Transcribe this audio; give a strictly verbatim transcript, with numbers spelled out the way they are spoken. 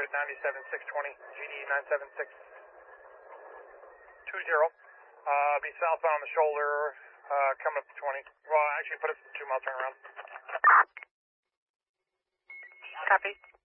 at ninety-seven six twenty, G D nine seven six two zero. Uh, be southbound on the shoulder, uh, coming up to twenty. Well, actually, put us two mile turnaround. Copy.